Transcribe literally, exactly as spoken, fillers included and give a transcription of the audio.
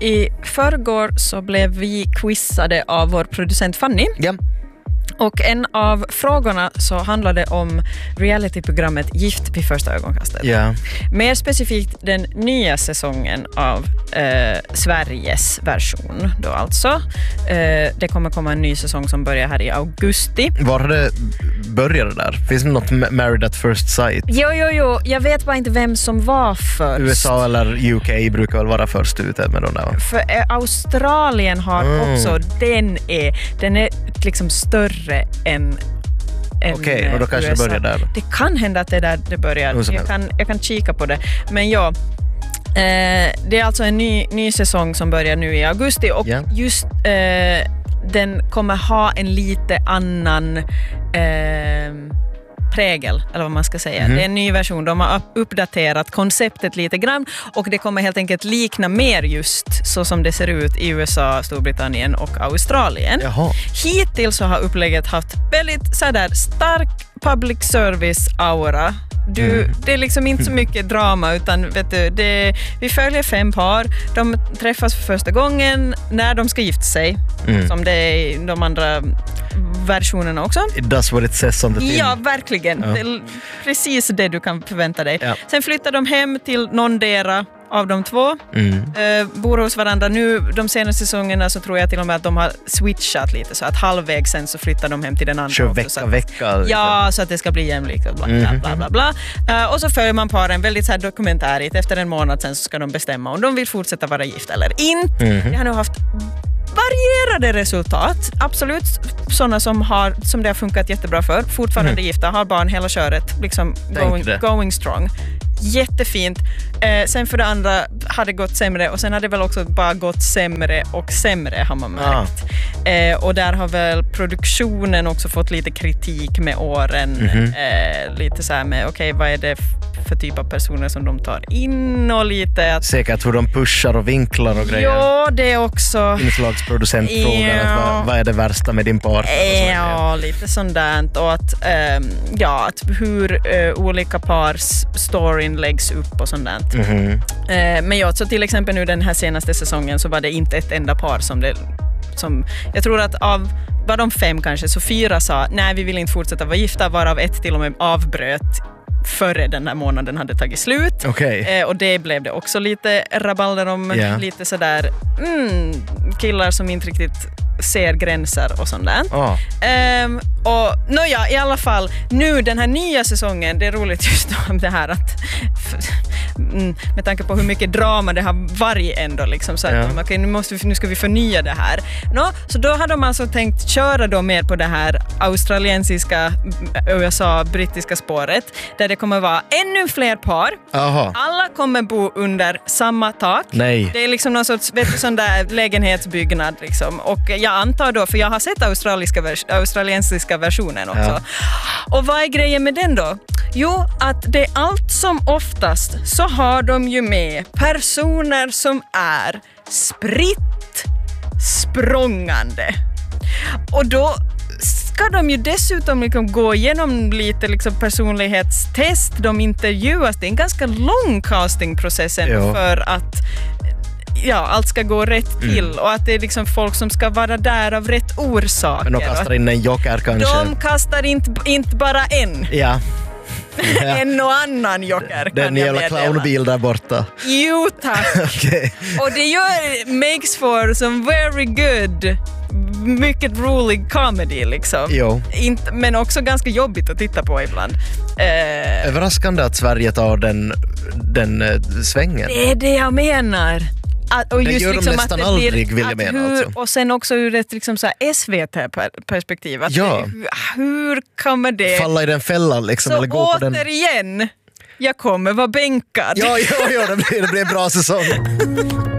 i förrgår så blev vi quizade av vår producent Fanny. Ja. Och en av frågorna så handlade om realityprogrammet Gift vid första ögonkastet. Ja. Mer specifikt den nya säsongen av eh, Sveriges version då alltså. Eh, det kommer komma en ny säsong som börjar här i augusti. Var det började där? Finns det något Married at First Sight? Jo, jo, jo. Jag vet bara inte vem som var först. U S A eller U K brukar väl vara först ute med de där, va? För eh, Australien har Mm. också, den är, den är liksom större än Okej, okay, och då kanske U S A. det börjar där. Det kan hända att det är där det börjar. Jag kan, jag kan kika på det. Men ja, eh, det är alltså en ny, ny säsong som börjar nu i augusti och yeah. just eh, den kommer ha en lite annan eh, prägel, eller vad man ska säga. Mm. Det är en ny version. De har uppdaterat konceptet lite grann och det kommer helt enkelt likna mer just så som det ser ut i U S A, Storbritannien och Australien. Jaha. Hittills så har upplägget haft väldigt så där stark public service aura. Du, mm. Det är liksom inte så mycket drama utan vet du, det, vi följer fem par. De träffas för första gången när de ska gifta sig. Mm. Som det är i de andra versionerna också. It does what it says on the tin. Ja, verkligen. Ja. Det är precis det du kan förvänta dig. Ja. Sen flyttar de hem till någondera av de två. Mm. Uh, bor hos varandra. Nu, de senaste säsongerna så tror jag till och med att de har switchat lite så att halvvägs sen så flyttar de hem till den andra. Kör vecka, så att, vecka. Liksom. Ja, så att det ska bli jämlikt och bla bla mm. bla bla. bla. Uh, och så följer man paren väldigt så här dokumentärigt. Efter en månad sen så ska de bestämma om de vill fortsätta vara gifta eller inte. Mm. Jag har nu haft varierade resultat. Absolut sådana som, har, som det har funkat jättebra för. Fortfarande mm. gifta, har barn hela köret. Liksom going, going strong. Jättefint. Eh, sen för det andra hade det gått sämre och sen hade det väl också bara gått sämre och sämre har man märkt. Ah. Eh, och där har väl produktionen också fått lite kritik med åren. Mm-hmm. Eh, lite så här med, okej, okay, vad är det för typ av personer som de tar in och lite att... Säkert hur de pushar och vinklar och grejer. Ja, det är också... Inslagsproducentfrågan, ja. Vad, vad är det värsta med din partner? Ja, lite sånt där. Och att, um, ja, att hur uh, olika pars storyn läggs upp och sånt där. Mm-hmm. Uh, men ja, så till exempel nu den här senaste säsongen så var det inte ett enda par som det... Som, jag tror att av var de fem kanske, så fyra sa nej, vi vill inte fortsätta vara gifta, varav ett till och med avbröt före den här månaden hade tagit slut. Okay. Eh, och det blev det också lite rabalder om. Yeah. Lite sådär mm, killar som inte riktigt ser gränser och sånt där. Oh. Um, och nåja, i alla fall nu den här nya säsongen, det är roligt just om det här att mm, med tanke på hur mycket drama det har varit ändå liksom, så att yeah. okay, nu, måste vi, nu ska vi förnya det här. No, så då hade de alltså tänkt köra då mer på det här australiensiska U S A-brittiska spåret där det kommer vara ännu fler par. Aha. Alla kommer bo under samma tak. Nej. Det är liksom någon sorts vet du, sån där lägenhetsbyggnad liksom. Och jag antar då, för jag har sett australiska vers- australiensiska versionen också. Ja. Och vad är grejen med den då? Jo, att det är allt som oftast så har de ju med personer som är spritt språngande. Och då ska de ju dessutom liksom gå igenom lite liksom personlighetstest. De intervjuas. Det är en ganska lång castingprocess för att ja, allt ska gå rätt till mm. och att det är liksom folk som ska vara där av rätt orsaker. Men de kastar in en joker kanske. De kastar inte, inte bara en. Ja. Ja. En och annan joker. Den jävla clownbil där borta. Jo, tack. Okay. Och det gör makes for some very good, mycket rolig comedy liksom. Jo. Inte, men också ganska jobbigt att titta på ibland. Eh, Överraskande att Sverige tar den, den uh, svängen. Det är det jag menar. Att, och det just gör liksom de nästan att aldrig, blir, vill jag mena. Hur, alltså. Och sen också ur ett liksom så här S V T-perspektiv. Ja. Det, hur kommer det... Falla i den fällan liksom. Så eller gå på den... återigen, jag kommer vara bänkad. Ja, ja, ja det blir, det blir en bra säsong.